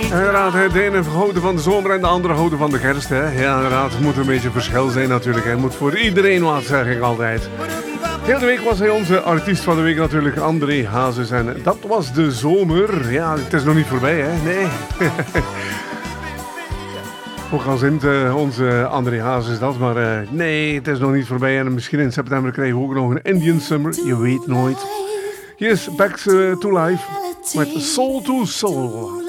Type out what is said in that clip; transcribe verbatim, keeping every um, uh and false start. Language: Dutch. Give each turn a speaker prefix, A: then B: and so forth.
A: Inderdaad, de ene houden van de zomer en de andere houden van de kerst. Hè? Ja, inderdaad, het moet een beetje verschil zijn natuurlijk. Het moet voor iedereen wat, zeg ik altijd. Heel de week was hij onze artiest van de week natuurlijk, André Hazes. En dat was de zomer. Ja, het is nog niet voorbij, hè? Nee. Ook al zingt uh, onze André Hazes dat, maar uh, nee, het is nog niet voorbij. En misschien in september krijgen we ook nog een Indian Summer. Je weet nooit. Hier is Back to Life met Soul to Soul.